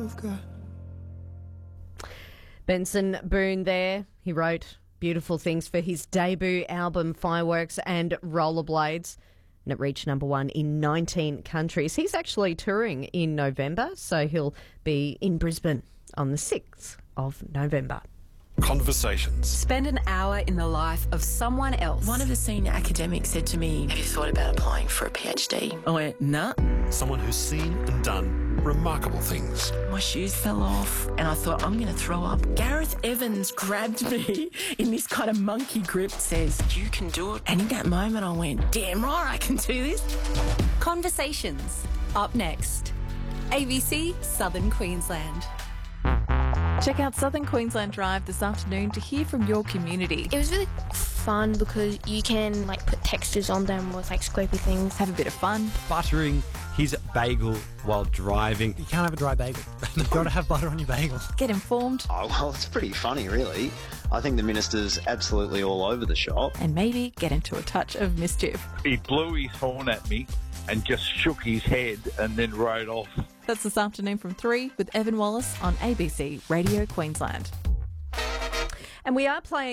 you've got. Benson Boone there. He wrote beautiful things for his debut album Fireworks and Rollerblades, and it reached number one in 19 countries. He's actually touring in November, so he'll be in Brisbane on the 6th of November. Conversations. Spend an hour in the life of someone else. One of the senior academics said to me, "Have you thought about applying for a PhD?" I went, "Nah." Someone who's seen and done remarkable things. My shoes fell off and I thought, I'm going to throw up. Gareth Evans grabbed me in this kind of monkey grip, says, "You can do it." And in that moment I went, damn right I can do this. Conversations. Up next. ABC Southern Queensland. Check out Southern Queensland Drive this afternoon to hear from your community. It was really fun because you can put textures on them with scrapey things. Have a bit of fun. Buttering his bagel while driving. You can't have a dry bagel. You've got to have butter on your bagel. Get informed. Oh, well, it's pretty funny, really. I think the minister's absolutely all over the shop. And maybe get into a touch of mischief. He blew his horn at me and just shook his head and then rode off. That's this afternoon from 3 with Evan Wallace on ABC Radio Queensland. And we are playing